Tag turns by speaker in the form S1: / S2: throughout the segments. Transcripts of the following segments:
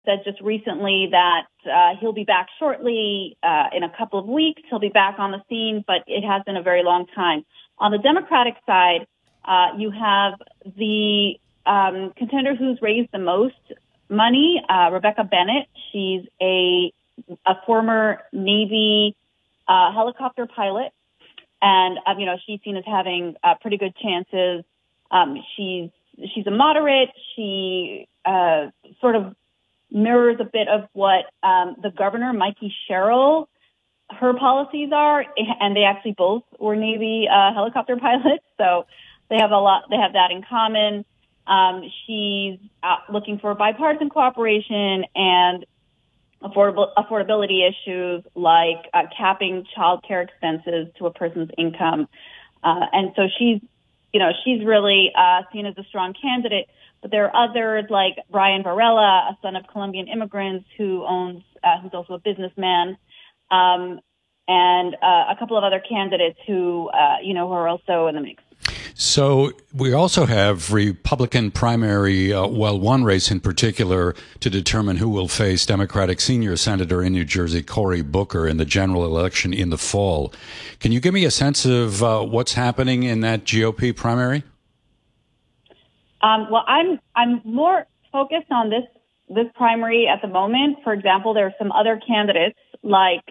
S1: said just recently that he'll be back shortly, in a couple of weeks. He'll be back on the scene, but it has been a very long time. On the Democratic side, you have the contender who's raised the most money, Rebecca Bennett. She's a former Navy helicopter pilot, and she's seen as having pretty good chances. She's a moderate. She sort of mirrors a bit of what the governor, Mikey Sherrill, her policies are, and they actually both were Navy helicopter pilots, so they have that in common. She's looking for bipartisan cooperation and affordability issues like capping child care expenses to a person's income, and so she's really seen as a strong candidate. But there are others like Brian Varela, a son of Colombian immigrants who's also a businessman, and a couple of other candidates who are also in the mix.
S2: So we also have Republican primary, one race in particular to determine who will face Democratic senior senator in New Jersey, Cory Booker, in the general election in the fall. Can you give me a sense of what's happening in that GOP primary?
S1: Well, I'm more focused on this primary at the moment. For example, there are some other candidates like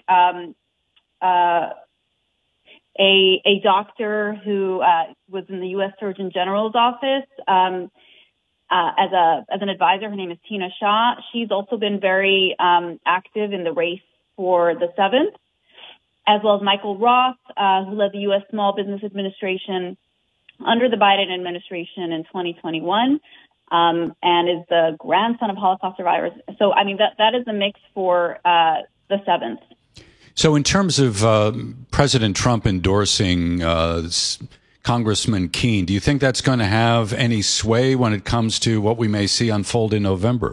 S1: a doctor who was in the U.S. Surgeon General's office as an advisor. Her name is Tina Shaw. She's also been very active in the race for the 7th, as well as Michael Roth, who led the U.S. Small Business Administration under the Biden administration in 2021, and is the grandson of Holocaust survivors. So, that is the mix for the 7th.
S2: So in terms of President Trump endorsing Congressman Keene, do you think that's going to have any sway when it comes to what we may see unfold in November?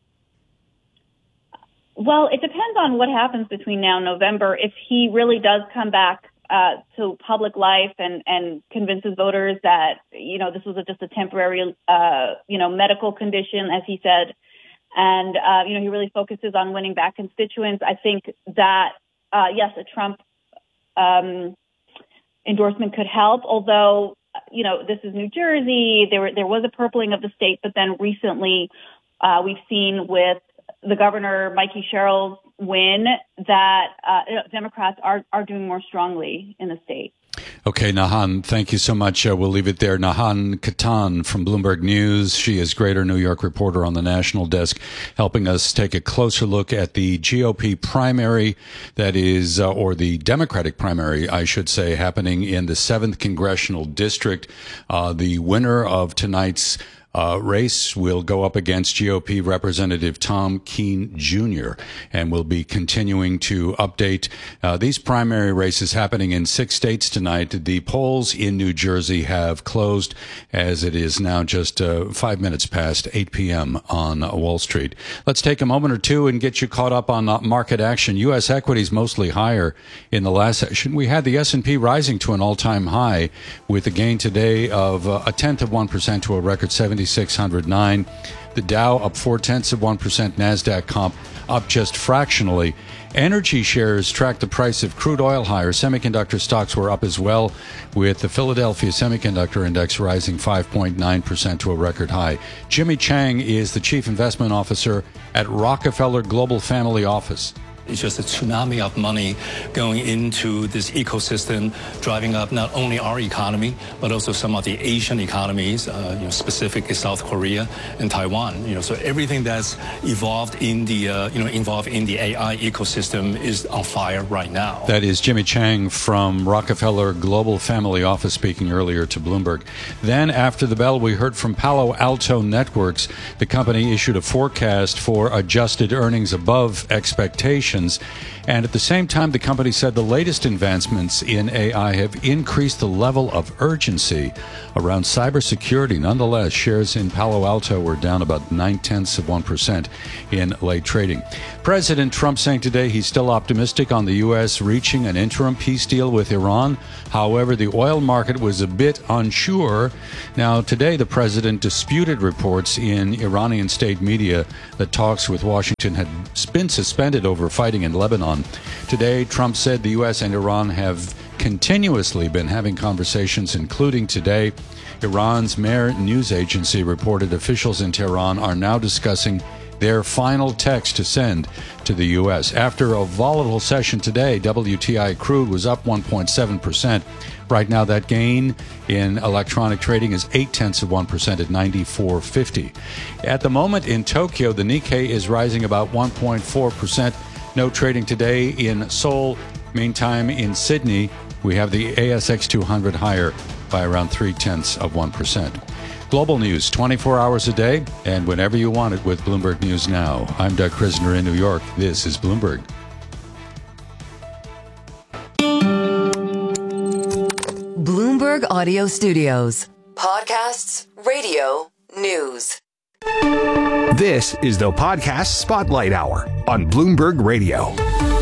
S1: Well, it depends on what happens between now and November. If he really does come back to public life and convinces voters that, this was just a temporary, medical condition, as he said, and, he really focuses on winning back constituents, I think that, yes, a Trump endorsement could help, although, this is New Jersey. There was a purpling of the state, but then recently we've seen with the governor, Mikey Sherrill's win, that Democrats are doing more strongly in the state.
S2: Okay, Nahan, thank you so much. We'll leave it there. Nahan Katan from Bloomberg News. She is Greater New York reporter on the national desk, helping us take a closer look at the GOP primary, that is, or the Democratic primary, I should say, happening in the 7th Congressional District. The winner of tonight's race will go up against GOP Representative Tom Keene Jr. and we'll be continuing to update these primary races happening in 6 states tonight. The polls in New Jersey have closed as it is now just 5 minutes past 8 p.m. on Wall Street. Let's take a moment or two and get you caught up on market action. U.S. equities mostly higher in the last session. We had the S&P rising to an all-time high with a gain today of 0.1% to a record 7,609. The Dow up 0.4%, NASDAQ comp up just fractionally. Energy shares tracked the price of crude oil higher. Semiconductor stocks were up as well, with the Philadelphia Semiconductor Index rising 5.9% to a record high. Jimmy Chang is the Chief Investment Officer at Rockefeller Global Family Office.
S3: It's just a tsunami of money going into this ecosystem, driving up not only our economy, but also some of the Asian economies, specifically South Korea and Taiwan. So everything that's involved in the AI ecosystem is on fire right now.
S2: That is Jimmy Chang from Rockefeller Global Family Office speaking earlier to Bloomberg. Then after the bell, we heard from Palo Alto Networks. The company issued a forecast for adjusted earnings above expectations. applications. And at the same time, the company said the latest advancements in AI have increased the level of urgency around cybersecurity. Nonetheless, shares in Palo Alto were down about 0.9% in late trading. President Trump saying today he's still optimistic on the U.S. reaching an interim peace deal with Iran. However, the oil market was a bit unsure. Now, today, the president disputed reports in Iranian state media that talks with Washington had been suspended over fighting in Lebanon. Today, Trump said the U.S. and Iran have continuously been having conversations, including today. Iran's Mehr news agency reported officials in Tehran are now discussing their final text to send to the U.S. After a volatile session today, WTI crude was up 1.7%. Right now, that gain in electronic trading is 0.8% at 94.50. At the moment in Tokyo, the Nikkei is rising about 1.4%. No trading today in Seoul. Meantime, in Sydney, we have the ASX 200 higher by around 0.3%. Global news 24 hours a day and whenever you want it with Bloomberg News Now. I'm Doug Krisner in New York. This is Bloomberg.
S4: Bloomberg Audio Studios. Podcasts, radio, news.
S5: This is the Podcast Spotlight Hour on Bloomberg Radio.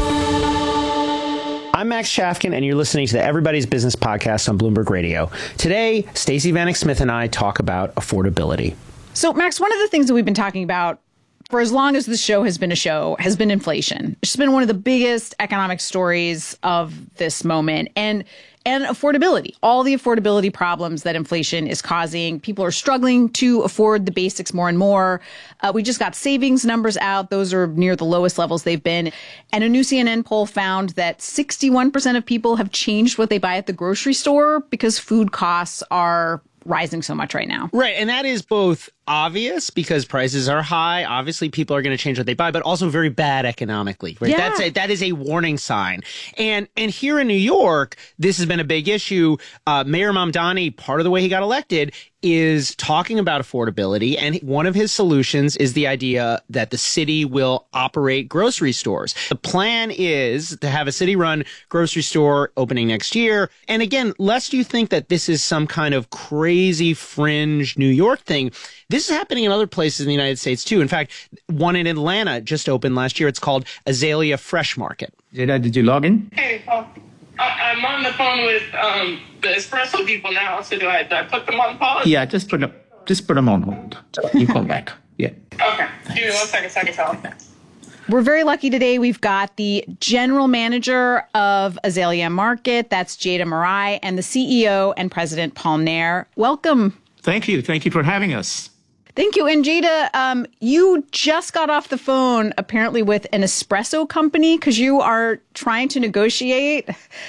S6: I'm Max Chafkin, and you're listening to the Everybody's Business podcast on Bloomberg Radio. Today, Stacey Vanek Smith and I talk about affordability.
S7: So, Max, one of the things that we've been talking about for as long as the show has been a show has been inflation. It's been one of the biggest economic stories of this moment. And affordability, all the affordability problems that inflation is causing. People are struggling to afford the basics more and more. We just got savings numbers out. Those are near the lowest levels they've been. And a new CNN poll found that 61% of people have changed what they buy at the grocery store because food costs are rising so much right now.
S6: Right. And that is both obvious because prices are high. Obviously, people are going to change what they buy, but also very bad economically. Right?
S7: Yeah.
S6: That is a warning sign. And here in New York, this has been a big issue. Mayor Mamdani, part of the way he got elected, is talking about affordability. And one of his solutions is the idea that the city will operate grocery stores. The plan is to have a city-run grocery store opening next year. And again, lest you think that this is some kind of crazy fringe New York thing, this is happening in other places in the United States, too. In fact, one in Atlanta just opened last year. It's called Azalea Fresh Market.
S8: Jada, did you log in?
S9: Hey, Paul. I'm on the phone with the espresso people now. So do I put them on pause?
S8: Yeah, just put them on hold. You come back. Yeah.
S9: Okay. Give me 1 second, Paul.
S7: We're very lucky today. We've got the general manager of Azalea Market. That's Jada Marai, and the CEO and president, Paul Nair. Welcome.
S8: Thank you. Thank you for having us.
S7: Thank you. And Jada, you just got off the phone apparently with an espresso company because you are trying to negotiate.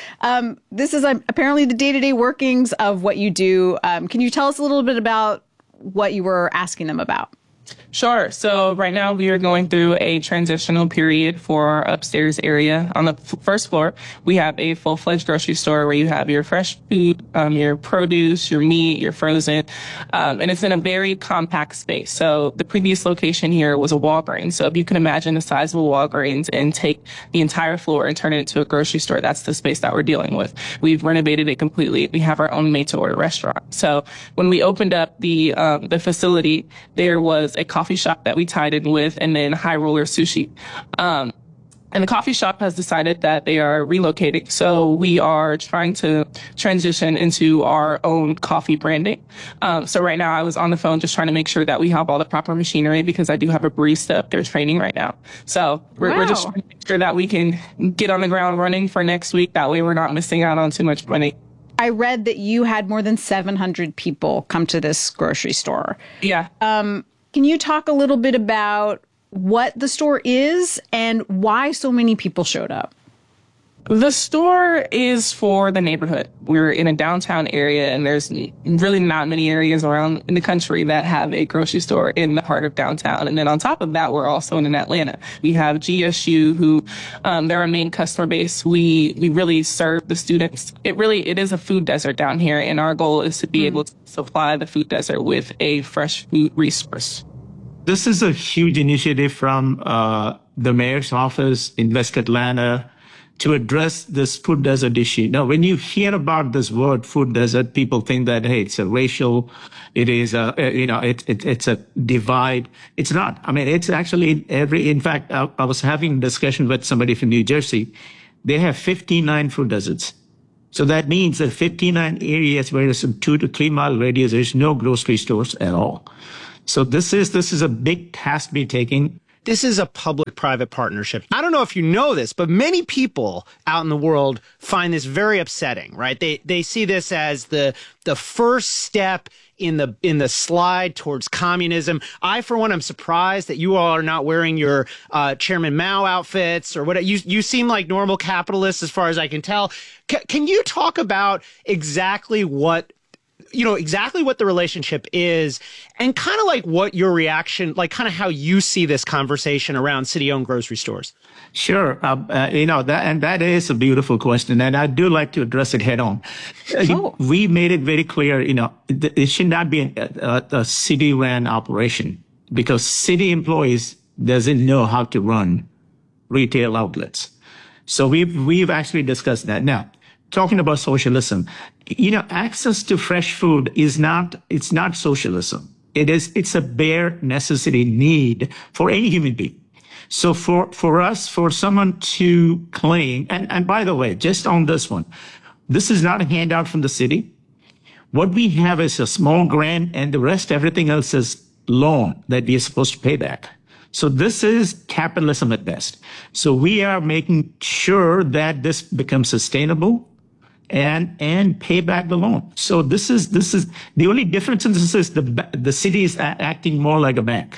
S7: This is apparently the day-to-day workings of what you do. Can you tell us a little bit about what you were asking them about?
S10: Sure. So right now we are going through a transitional period for our upstairs area. On the first floor, we have a full-fledged grocery store where you have your fresh food, your produce, your meat, your frozen, and it's in a very compact space. So the previous location here was a Walgreens. So if you can imagine the size of a Walgreens and take the entire floor and turn it into a grocery store, that's the space that we're dealing with. We've renovated it completely. We have our own made-to-order restaurant. So when we opened up the facility, there was a coffee shop that we tied in with, and then High Roller Sushi. And the coffee shop has decided that they are relocating. So we are trying to transition into our own coffee branding. So right now I was on the phone just trying to make sure that we have all the proper machinery because I do have a barista up there training right now. So we're just trying to make sure that we can get on the ground running for next week. That way we're not missing out on too much money.
S7: I read that you had more than 700 people come to this grocery store.
S10: Yeah.
S7: Can you talk a little bit about what the store is and why so many people showed up?
S10: The store is for the neighborhood. We're in a downtown area, and there's really not many areas around in the country that have a grocery store in the heart of downtown. And then on top of that, we're also in Atlanta. We have GSU, who they're our main customer base. We really serve the students. It is a food desert down here, and our goal is to be able to supply the food desert with a fresh food resource.
S8: This is a huge initiative from the mayor's office, Invest Atlanta, to address this food desert issue. Now, when you hear about this word food desert, people think that, hey, it's a racial, it is it's a divide. It's not. I mean, it's actually in fact, I was having a discussion with somebody from New Jersey. They have 59 food deserts. So that means that 59 areas where there's a 2 to 3 mile radius, there's no grocery stores at all. So this is a big task to be taken.
S6: This is a public-private partnership. I don't know if you know this, but many people out in the world find this very upsetting, right? They see this as the first step in the slide towards communism. I, for one, am surprised that you all are not wearing your Chairman Mao outfits or what. You seem like normal capitalists as far as I can tell. Can you talk about exactly what the relationship is and kind of like what your reaction, like kind of how you see this conversation around city-owned grocery stores?
S8: Sure. That is a beautiful question. And I do like to address it head on. We made it very clear, it should not be a city-run operation because city employees doesn't know how to run retail outlets. So we've actually discussed that. Now, talking about socialism, access to fresh food it's not socialism. It's a bare necessity need for any human being. So for someone to claim, and by the way, just on this one, this is not a handout from the city. What we have is a small grant and the rest, everything else is loan that we are supposed to pay back. So this is capitalism at best. So we are making sure that this becomes sustainable and pay back the loan. So this is the only difference in this is the city is acting more like a bank.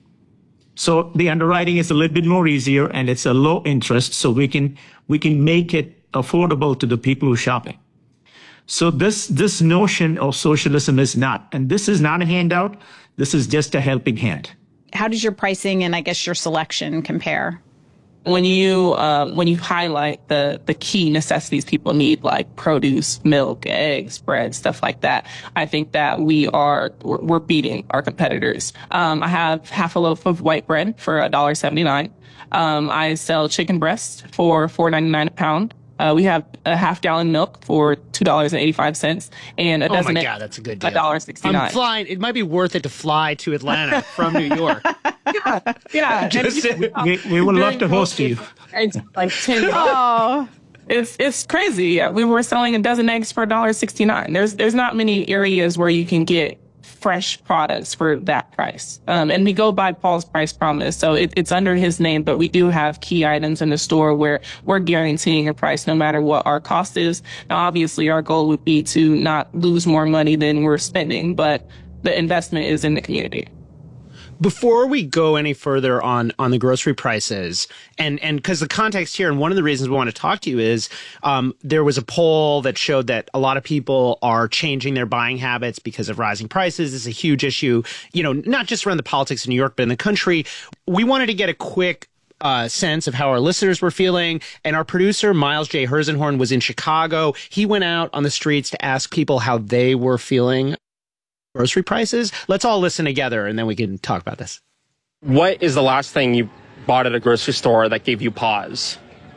S8: So the underwriting is a little bit more easier and it's a low interest. So we can make it affordable to the people who are shopping. So this notion of socialism is not, and this is not a handout. This is just a helping hand.
S7: How does your pricing and I guess your selection compare?
S10: When you highlight the key necessities people need, like produce, milk, eggs, bread, stuff like that, I think that we're beating our competitors. I have half a loaf of white bread for $1.79. I sell chicken breast for $4.99 a pound. We have a half-gallon milk for $2.85 and a dozen.
S6: Oh my God, that's a good deal.
S10: $1.69.
S6: I'm flying. It might be worth it to fly to Atlanta from New York.
S10: Yeah.
S8: We would love to host you.
S10: It's like $10. It's crazy. Yeah, we were selling a dozen eggs for $1.69. There's not many areas where you can get fresh products for that price. And we go by Paul's Price Promise. So it's under his name, but we do have key items in the store where we're guaranteeing a price no matter what our cost is. Now, obviously, our goal would be to not lose more money than we're spending, but the investment is in the community.
S6: Before we go any further on the grocery prices, and because the context here, and one of the reasons we want to talk to you is there was a poll that showed that a lot of people are changing their buying habits because of rising prices. It's a huge issue, not just around the politics of New York, but in the country. We wanted to get a quick sense of how our listeners were feeling. And our producer, Miles J. Herzenhorn, was in Chicago. He went out on the streets to ask people how they were feeling grocery prices. Let's all listen together and then we can talk about this.
S11: What is the last thing you bought at a grocery store that gave you pause?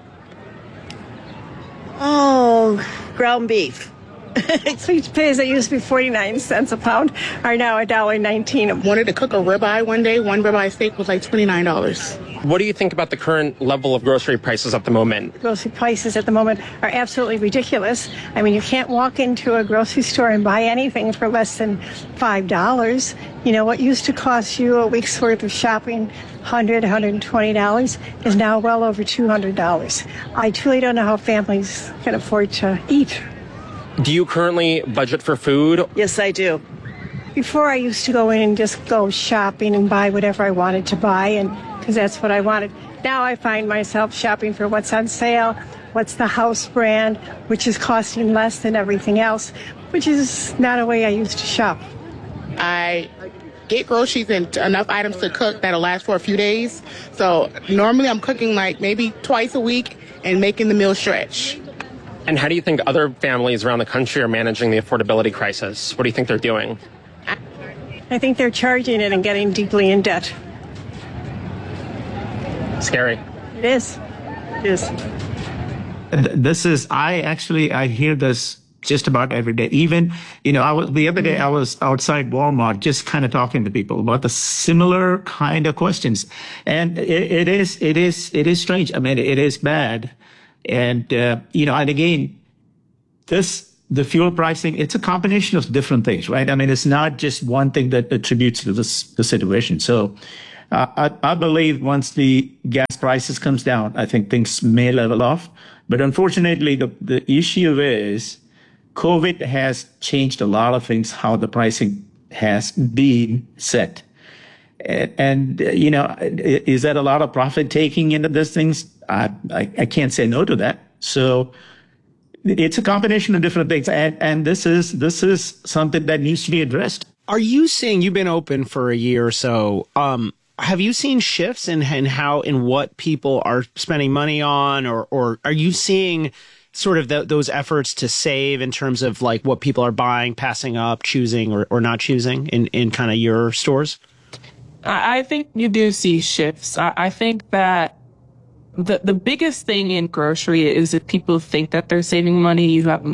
S12: Oh, ground beef. Sweet potatoes that used to be 49 cents a pound are now $1.19.
S13: Wanted to cook a ribeye one day. One ribeye steak was like $29.
S11: What do you think about the current level of grocery prices at the moment?
S12: Grocery prices at the moment are absolutely ridiculous. I mean, you can't walk into a grocery store and buy anything for less than $5. What used to cost you a week's worth of shopping, $100, $120, is now well over $200. I truly don't know how families can afford to eat.
S11: Do you currently budget for food?
S12: Yes, I do. Before, I used to go in and just go shopping and buy whatever I wanted to buy, and because that's what I wanted. Now I find myself shopping for what's on sale, what's the house brand, which is costing less than everything else, which is not a way I used to shop.
S13: I get groceries and enough items to cook that'll last for a few days. So normally I'm cooking like maybe twice a week and making the meal stretch.
S11: And how do you think other families around the country are managing the affordability crisis? What do you think they're doing?
S12: I think they're charging it and getting deeply in debt.
S11: Scary.
S12: It is. It is.
S8: I hear this just about every day. Even, the other day I was outside Walmart just kind of talking to people about the similar kind of questions. And it is strange. I mean, it is bad. And, and again, the fuel pricing, it's a combination of different things, right? I mean, it's not just one thing that attributes to the situation. So, I believe once the gas prices comes down, I think things may level off. But unfortunately, the issue is COVID has changed a lot of things, how the pricing has been set. And is that a lot of profit taking into these things? I can't say no to that. So it's a combination of different things. And this is something that needs to be addressed.
S6: Are you seeing, you've been open for a year or so, have you seen shifts in what people are spending money on, or are you seeing sort of those efforts to save in terms of like what people are buying, passing up, choosing or not choosing in kind of your stores?
S10: I think you do see shifts. I think that the biggest thing in grocery is if people think that they're saving money, you have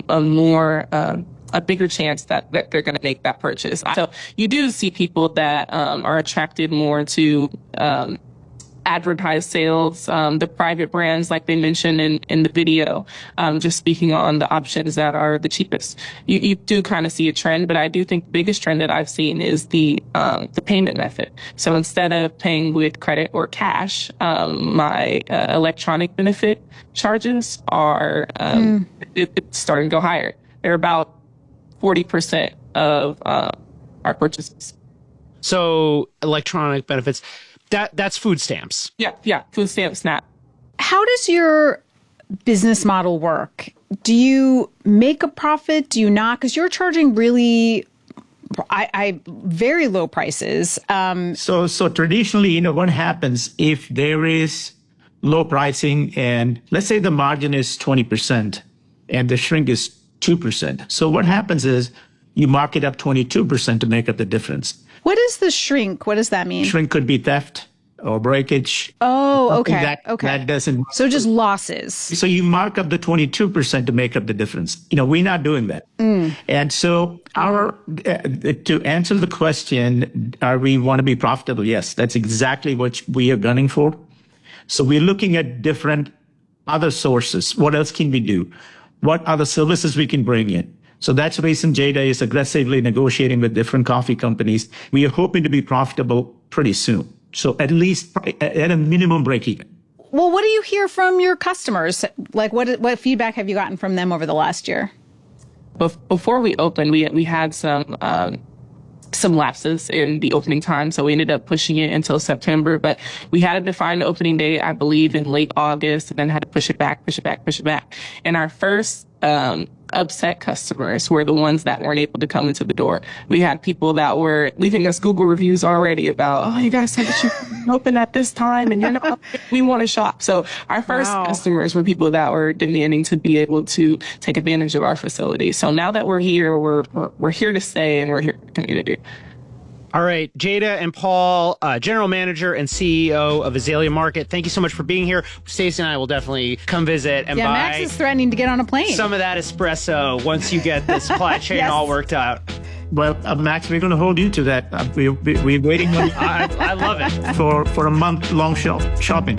S10: a bigger chance that they're going to make that purchase. So you do see people that are attracted more to advertised sales, the private brands, like they mentioned in the video, just speaking on the options that are the cheapest. You do kind of see a trend, but I do think the biggest trend that I've seen is the payment method. So instead of paying with credit or cash, my electronic benefit charges are it's starting to go higher. They're about 40% of our purchases.
S6: So electronic benefits. That's food stamps.
S10: Yeah, food stamp SNAP.
S7: How does your business model work? Do you make a profit? Do you not? Because you're charging really very low prices.
S8: So traditionally, what happens if there is low pricing and let's say the margin is 20% and the shrink is 2%. So what happens is you mark it up 22% to make up the difference.
S7: What is the shrink? What does that mean?
S8: Shrink could be theft or breakage.
S7: Oh, okay.
S8: That doesn't.
S7: So just losses.
S8: So you mark up the 22% to make up the difference. We're not doing that. And so to answer the question, we want to be profitable? Yes, that's exactly what we are gunning for. So we're looking at different other sources. What else can we do? What other services we can bring in? So that's the reason Jada is aggressively negotiating with different coffee companies. We are hoping to be profitable pretty soon. So at least at a minimum break even.
S7: Well, what do you hear from your customers? Like what feedback have you gotten from them over the last year?
S10: Before we opened, we had some lapses in the opening time. So we ended up pushing it until September, but we had a defined opening date, I believe, in late August, and then had to push it back. And our first upset customers were the ones that weren't able to come into the door. We had people that were leaving us Google reviews already about, oh, you guys said that you open at this time and we want to shop. So our first customers were people that were demanding to be able to take advantage of our facility. So now that we're here, we're here to stay and we're here for the community.
S6: All right, Jada and Paul, General Manager and CEO of Azalea Market, thank you so much for being here. Stacey and I will definitely come visit and buy.
S7: Max is threatening to get on a plane.
S6: Some of that espresso once you get the supply chain all worked out.
S8: Well, Max, we're going to hold you to that. We're waiting on
S6: I love it.
S8: For a month-long shopping.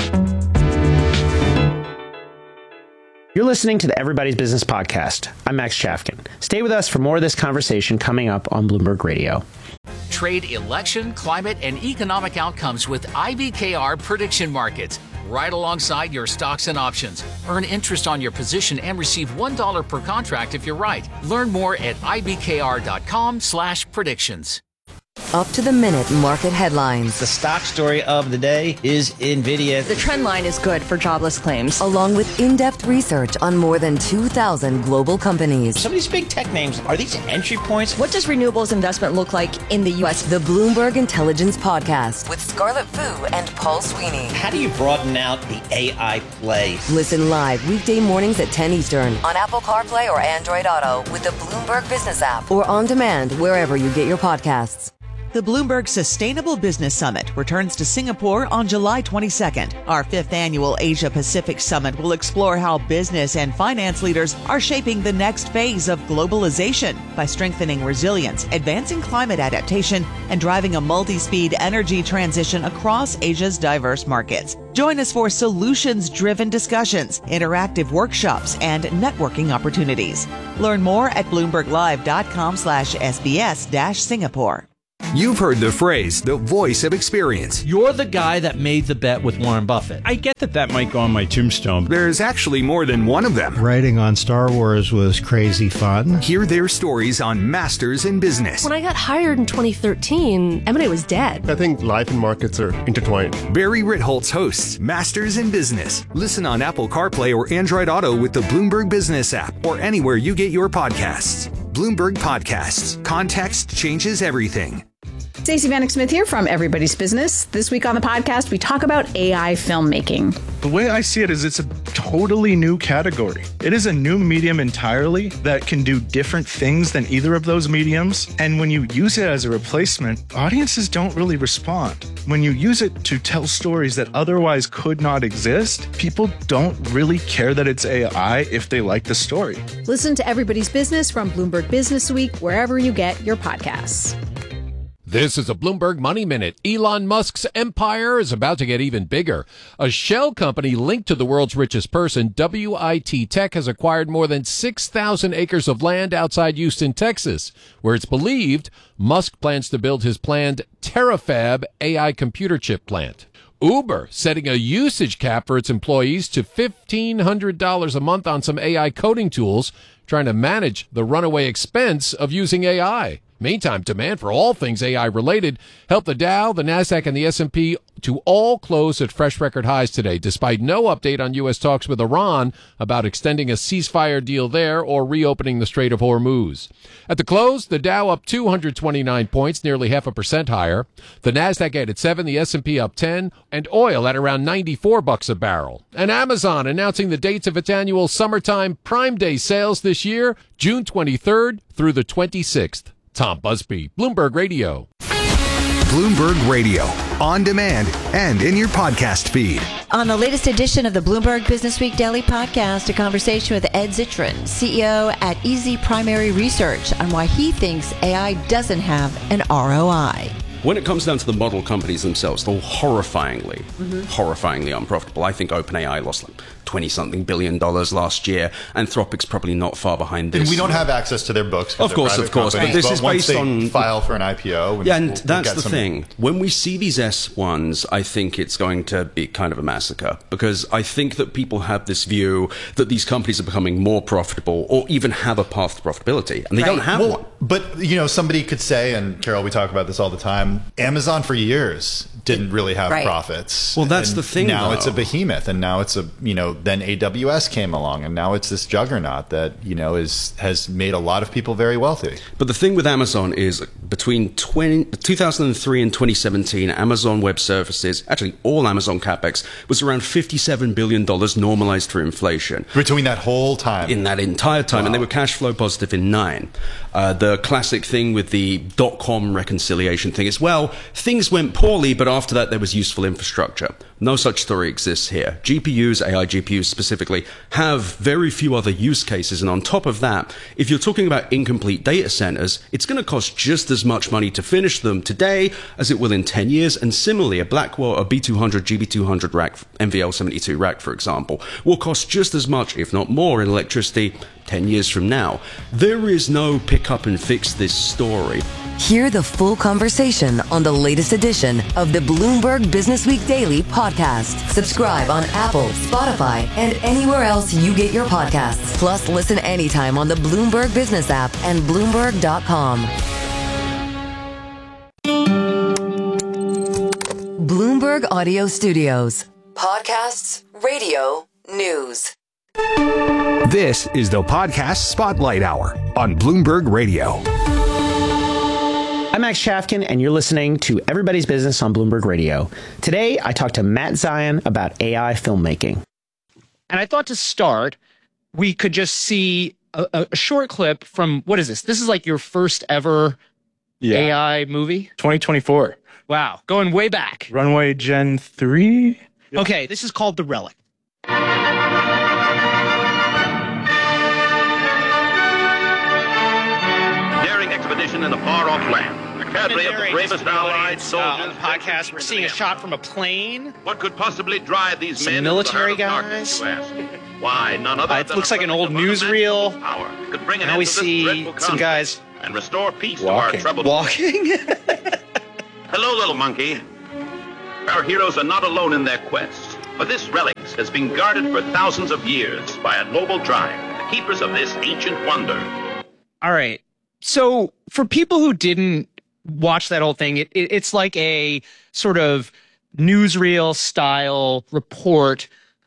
S6: You're listening to the Everybody's Business Podcast. I'm Max Chafkin. Stay with us for more of this conversation coming up on Bloomberg Radio.
S14: Trade election, climate, and economic outcomes with IBKR prediction markets. Right alongside your stocks and options. Earn interest on your position and receive $1 per contract if you're right. Learn more at ibkr.com/predictions.
S4: Up to the minute market headlines.
S15: The stock story of the day is NVIDIA.
S16: The trend line is good for jobless claims.
S4: Along with in-depth research on more than 2,000 global companies.
S15: Some of these big tech names, are these entry points?
S16: What does renewables investment look like in the U.S.?
S4: The Bloomberg Intelligence Podcast with Scarlett Fu and Paul Sweeney.
S15: How do you broaden out the AI play?
S4: Listen live weekday mornings at 10 Eastern on Apple CarPlay or Android Auto with the Bloomberg Business app or on demand wherever you get your podcasts.
S17: The Bloomberg Sustainable Business Summit returns to Singapore on July 22nd. Our 5th annual Asia Pacific Summit will explore how business and finance leaders are shaping the next phase of globalization by strengthening resilience, advancing climate adaptation, and driving a multi-speed energy transition across Asia's diverse markets. Join us for solutions-driven discussions, interactive workshops, and networking opportunities. Learn more at bloomberglive.com/SBS-Singapore.
S5: You've heard the phrase, the voice of experience.
S18: You're the guy that made the bet with Warren Buffett.
S19: I get that might go on my tombstone.
S5: There's actually more than one of them.
S19: Writing on Star Wars was crazy fun.
S5: Hear their stories on Masters in Business.
S20: When I got hired in 2013, M&A was dead.
S21: I think life and markets are intertwined.
S5: Barry Ritholtz hosts Masters in Business. Listen on Apple CarPlay or Android Auto with the Bloomberg Business app or anywhere you get your podcasts. Bloomberg Podcasts. Context changes everything.
S7: Stacey Vanek Smith here from Everybody's Business. This week on the podcast, we talk about AI filmmaking.
S22: The way I see it is it's a totally new category. It is a new medium entirely that can do different things than either of those mediums. And when you use it as a replacement, audiences don't really respond. When you use it to tell stories that otherwise could not exist, people don't really care that it's AI if they like the story.
S7: Listen to Everybody's Business from Bloomberg Business Week, wherever you get your podcasts.
S23: This is a Bloomberg Money Minute. Elon Musk's empire is about to get even bigger. A shell company linked to the world's richest person, WIT Tech, has acquired more than 6,000 acres of land outside Houston, Texas, where it's believed Musk plans to build his planned Terafab AI computer chip plant. Uber setting a usage cap for its employees to $1,500 a month on some AI coding tools, trying to manage the runaway expense of using AI. Meantime, demand for all things AI-related helped the Dow, the Nasdaq, and the S&P to all close at fresh record highs today, despite no update on U.S. talks with Iran about extending a ceasefire deal there or reopening the Strait of Hormuz. At the close, the Dow up 229 points, nearly 0.5% higher. The Nasdaq added 7, the S&P up 10, and oil at around $94 a barrel. And Amazon announcing the dates of its annual summertime Prime Day sales this year, June 23rd through the 26th. Tom Busby, Bloomberg Radio.
S5: Bloomberg Radio, on demand and in your podcast feed.
S24: On the latest edition of the Bloomberg Business Week Daily Podcast, a conversation with Ed Zitron, CEO at Easy Primary Research, on why he thinks AI doesn't have an ROI.
S25: When it comes down to the model companies themselves, they're horrifyingly unprofitable. I think OpenAI lost like $20-something billion last year. Anthropic's probably not far behind this.
S26: And we don't have access to their books.
S25: Of course. But this is based on
S26: file for an IPO.
S25: Yeah, and that's the thing. When we see these S1s, I think it's going to be kind of a massacre, because I think that people have this view that these companies are becoming more profitable or even have a path to profitability, and they don't have one.
S26: But, somebody could say, and Carol, we talk about this all the time, Amazon for years didn't really have profits.
S25: Well, that's the thing.
S26: Now it's a behemoth, and now it's then AWS came along, and now it's this juggernaut that has made a lot of people very wealthy.
S25: But the thing with Amazon is between 2003 and 2017, Amazon Web Services, actually all Amazon capex, was around $57 billion normalized for inflation.
S26: Between that whole time,
S25: in that entire time, and they were cash flow positive in 9. The classic thing with the .com reconciliation thing is, well, things went poorly, but after that there was useful infrastructure. No such story exists here. GPUs, AI GPUs specifically, have very few other use cases, and on top of that, if you're talking about incomplete data centers, it's going to cost just as much money to finish them today as it will in 10 years, and similarly, a Blackwell, a B200, GB200 rack, NVL72 rack, for example, will cost just as much, if not more, in electricity 10 years from now. There is no pick up and fix this story.
S4: Hear the full conversation on the latest edition of the Bloomberg Business Week Daily Podcast. Subscribe on Apple, Spotify, and anywhere else you get your podcasts. Plus, listen anytime on the Bloomberg Business app and Bloomberg.com. Bloomberg Audio Studios. Podcasts, radio, news.
S5: This is the Podcast Spotlight Hour on Bloomberg Radio.
S6: I'm Max Chafkin, and you're listening to Everybody's Business on Bloomberg Radio. Today, I talked to Matt Zion about AI filmmaking. And I thought to start, we could just see a short clip from, what is this? This is like your first ever AI movie?
S22: 2024.
S6: Wow. Going way back.
S22: Runway Gen 3?
S6: Okay, this is called The Relic.
S1: Daring expedition in the far-off land. A cadre of the bravest allied soldiers.
S6: On the podcast, we're seeing a shot from a plane.
S1: What could possibly drive these
S6: Some
S1: men
S6: military
S1: into the heart of darkness,
S6: guys.
S1: you ask? Why, none other
S6: It
S1: than
S6: looks
S1: a
S6: like an old
S1: relic of
S6: newsreel.
S1: power could bring an
S6: Now
S1: end
S6: we
S1: to this
S6: see
S1: dreadful
S6: some
S1: conflict
S6: guys
S1: and restore peace
S22: walking.
S1: to our troubled
S6: walking.
S1: Hello, little monkey. Our heroes are not alone in their quest, for this relic has been guarded for thousands of years by a noble tribe, the keepers of this ancient wonder.
S6: All right. So for people who didn't watch that whole thing, it's like a sort of newsreel style report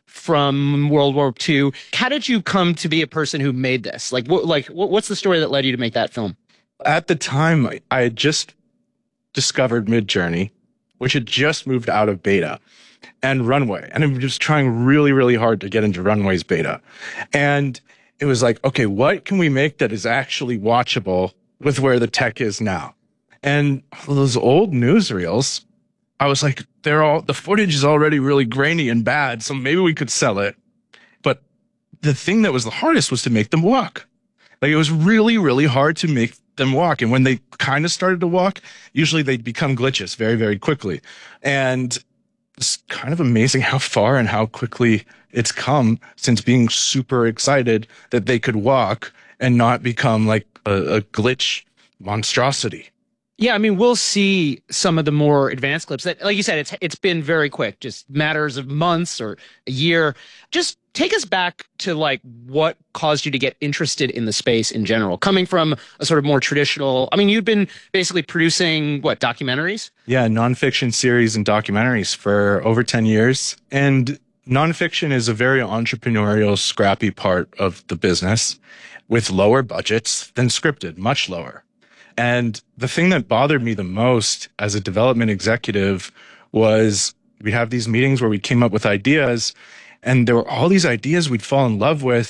S6: from World War II. How did you come to be a person who made this? What's the story that led you to make that film?
S22: At the time, I had just discovered Midjourney, which had just moved out of beta, and Runway. And I'm just trying really, really hard to get into Runway's beta. And it was like, okay, what can we make that is actually watchable with where the tech is now? And those old newsreels, I was like, the footage is already really grainy and bad, so maybe we could sell it. But the thing that was the hardest was to make them walk. Like, it was really, really hard to make them walk. And when they kind of started to walk, usually they'd become glitches very, very quickly. And it's kind of amazing how far and how quickly it's come since being super excited that they could walk and not become like a glitch monstrosity.
S6: Yeah, I mean, we'll see some of the more advanced clips that, like you said, it's been very quick, just matters of months or a year. Just take us back to like what caused you to get interested in the space in general, coming from a sort of more traditional. I mean, you'd been basically producing documentaries?
S22: Yeah, nonfiction series and documentaries for over 10 years. And nonfiction is a very entrepreneurial, scrappy part of the business with lower budgets than scripted, much lower. And the thing that bothered me the most as a development executive was we'd have these meetings where we came up with ideas, and there were all these ideas we'd fall in love with.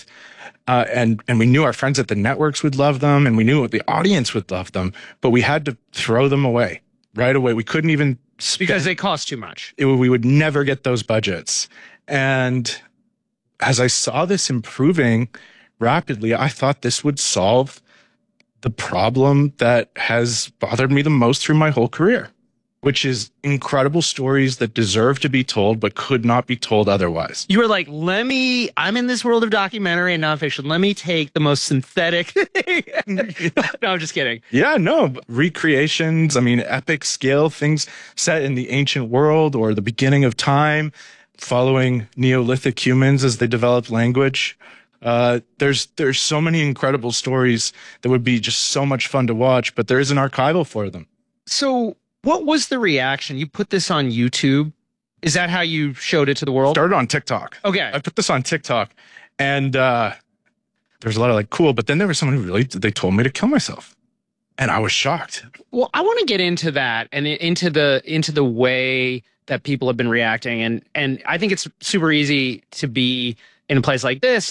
S22: And we knew our friends at the networks would love them, and we knew the audience would love them, but we had to throw them away right away. We couldn't even
S6: because they cost too much.
S22: We would never get those budgets. And as I saw this improving rapidly, I thought this would solve the problem that has bothered me the most through my whole career, which is incredible stories that deserve to be told but could not be told otherwise.
S6: You were like, I'm in this world of documentary and nonfiction. Let me take the most synthetic thing. No, I'm just kidding.
S22: Yeah, no. Recreations, I mean, epic scale things set in the ancient world or the beginning of time, following Neolithic humans as they developed language. There's so many incredible stories that would be just so much fun to watch, but there is an archival for them.
S6: So what was the reaction? You put this on YouTube. Is that how you showed it to the world?
S22: Started on TikTok.
S6: Okay.
S22: I put this on TikTok, and there's a lot of like, cool, but then there was someone who they told me to kill myself. And I was shocked.
S6: Well, I want to get into that and into the way that people have been reacting. And I think it's super easy to be in a place like this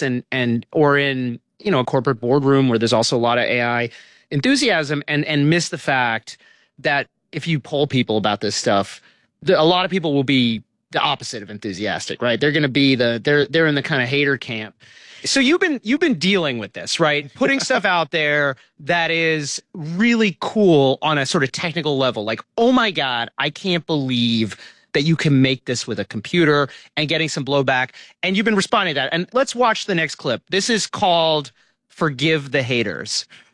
S6: or in, a corporate boardroom where there's also a lot of AI enthusiasm and miss the fact that if you poll people about this stuff, a lot of people will be the opposite of enthusiastic, right? They're going to be they're in the kind of hater camp. So you've been dealing with this, right? Putting stuff out there that is really cool on a sort of technical level. Like, oh my God, I can't believe that you can make this with a computer, and getting some blowback. And you've been responding to that. And let's watch the next clip. This is called Forgive the Haters.